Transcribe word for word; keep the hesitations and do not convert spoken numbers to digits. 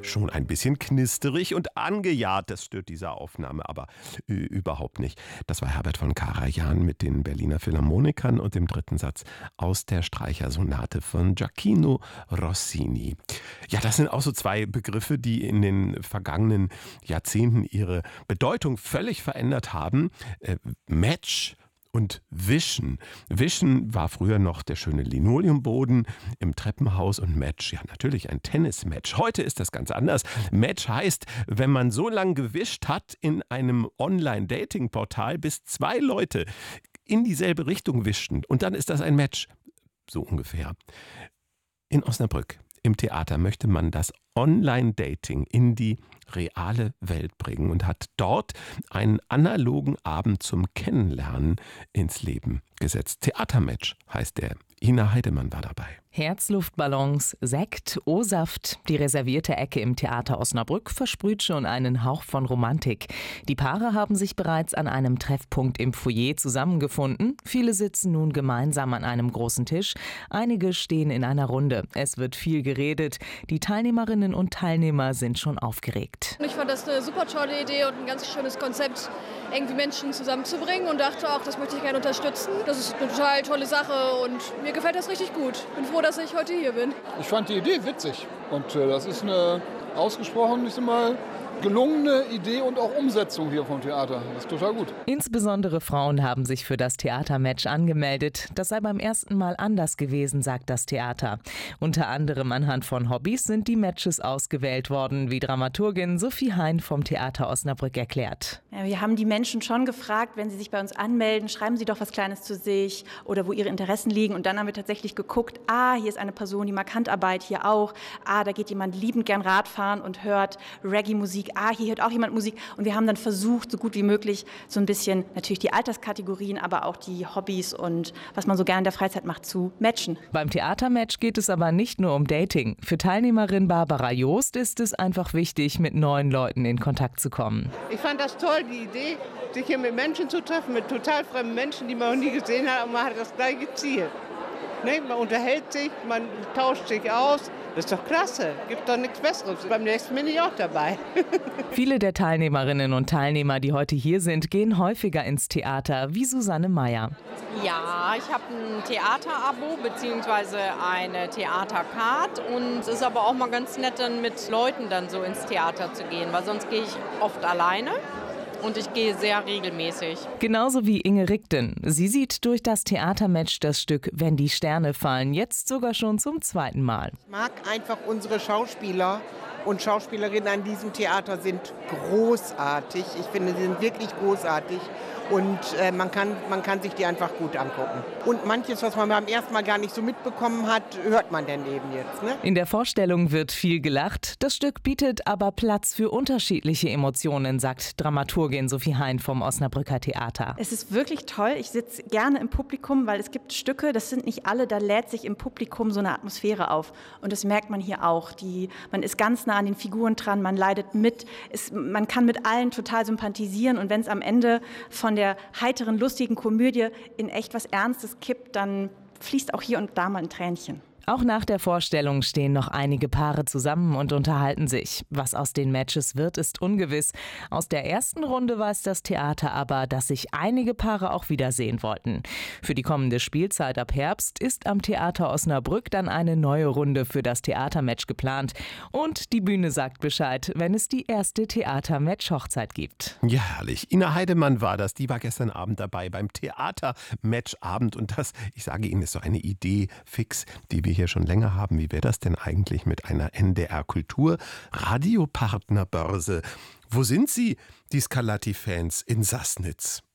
schon ein bisschen knisterig und angejahrt. Das stört diese Aufnahme aber äh, überhaupt nicht. Das war Herbert von Karajan mit den Berliner Philharmonikern und dem dritten Satz aus der Streichersonate von Gioachino Rossini. Ja, das sind auch so zwei Begriffe, die in den vergangenen Jahrzehnten ihre Bedeutung völlig verändert haben. Äh, Match und Wischen. Wischen war früher noch der schöne Linoleumboden im Treppenhaus und Match, ja natürlich ein Tennismatch. Heute ist das ganz anders. Match heißt, wenn man so lange gewischt hat in einem Online-Dating-Portal, bis zwei Leute in dieselbe Richtung wischten und dann ist das ein Match. So ungefähr. In Osnabrück im Theater möchte man das Online-Dating in die reale Welt bringen und hat dort einen analogen Abend zum Kennenlernen ins Leben gesetzt. Theatermatch heißt der. Ina Heidemann war dabei. Herzluftballons, Sekt, O-Saft. Die reservierte Ecke im Theater Osnabrück versprüht schon einen Hauch von Romantik. Die Paare haben sich bereits an einem Treffpunkt im Foyer zusammengefunden. Viele sitzen nun gemeinsam an einem großen Tisch. Einige stehen in einer Runde. Es wird viel geredet. Die Teilnehmerinnen und Teilnehmer sind schon aufgeregt. Ich fand das eine super tolle Idee und ein ganz schönes Konzept, irgendwie Menschen zusammenzubringen und dachte auch, das möchte ich gerne unterstützen. Das ist eine total tolle Sache und mir gefällt das richtig gut. Bin froh, dass ich heute hier bin. Ich fand die Idee witzig und äh, das ist eine ausgesprochen, ich sag mal, gelungene Idee und auch Umsetzung hier vom Theater. Das ist total gut. Insbesondere Frauen haben sich für das Theatermatch angemeldet. Das sei beim ersten Mal anders gewesen, sagt das Theater. Unter anderem anhand von Hobbys sind die Matches ausgewählt worden, wie Dramaturgin Sophie Hein vom Theater Osnabrück erklärt. Ja, wir haben die Menschen schon gefragt, wenn sie sich bei uns anmelden, schreiben sie doch was Kleines zu sich oder wo ihre Interessen liegen. Und dann haben wir tatsächlich geguckt, ah, hier ist eine Person, die mag Handarbeit, hier auch. Ah, da geht jemand liebend gern Radfahren und hört Reggae-Musik. Ah, hier hört auch jemand Musik. Und wir haben dann versucht, so gut wie möglich so ein bisschen natürlich die Alterskategorien, aber auch die Hobbys und was man so gerne in der Freizeit macht, zu matchen. Beim Theatermatch geht es aber nicht nur um Dating. Für Teilnehmerin Barbara Joost ist es einfach wichtig, mit neuen Leuten in Kontakt zu kommen. Ich fand das toll, die Idee, sich hier mit Menschen zu treffen, mit total fremden Menschen, die man noch nie gesehen hat, und man hat das gleiche Ziel. Ne? Man unterhält sich, man tauscht sich aus. Das ist doch klasse. Gibt doch nichts Besseres. Beim nächsten bin ich auch dabei. Viele der Teilnehmerinnen und Teilnehmer, die heute hier sind, gehen häufiger ins Theater, wie Susanne Meyer. Ja, ich habe ein Theaterabo bzw. eine Theatercard und es ist aber auch mal ganz nett, dann mit Leuten dann so ins Theater zu gehen, weil sonst gehe ich oft alleine. Und ich gehe sehr regelmäßig. Genauso wie Inge Rigden. Sie sieht durch das Theatermatch das Stück Wenn die Sterne fallen, jetzt sogar schon zum zweiten Mal. Ich mag einfach unsere Schauspieler und Schauspielerinnen an diesem Theater sind großartig. Ich finde, sie sind wirklich großartig. Und äh, man kann, man kann sich die einfach gut angucken. Und manches, was man beim ersten Mal gar nicht so mitbekommen hat, hört man dann eben jetzt. Ne? In der Vorstellung wird viel gelacht. Das Stück bietet aber Platz für unterschiedliche Emotionen, sagt Dramaturgin Sophie Hein vom Osnabrücker Theater. Es ist wirklich toll. Ich sitze gerne im Publikum, weil es gibt Stücke, das sind nicht alle, da lädt sich im Publikum so eine Atmosphäre auf. Und das merkt man hier auch. Die, man ist ganz nah an den Figuren dran, man leidet mit. Es, man kann mit allen total sympathisieren. Und wenn es am Ende von der heiteren, lustigen Komödie in echt was Ernstes kippt, dann fließt auch hier und da mal ein Tränchen. Auch nach der Vorstellung stehen noch einige Paare zusammen und unterhalten sich. Was aus den Matches wird, ist ungewiss. Aus der ersten Runde weiß das Theater aber, dass sich einige Paare auch wiedersehen wollten. Für die kommende Spielzeit ab Herbst ist am Theater Osnabrück dann eine neue Runde für das Theatermatch geplant. Und die Bühne sagt Bescheid, wenn es die erste Theatermatch-Hochzeit gibt. Ja, herrlich. Ina Heidemann war das. Die war gestern Abend dabei beim Theatermatch-Abend. Und das, ich sage Ihnen, ist so eine Idee fix, die wir hier schon länger haben. Wie wäre das denn eigentlich mit einer N D R Kultur Radiopartnerbörse? Wo sind Sie, die Scarlatti-Fans in Sassnitz?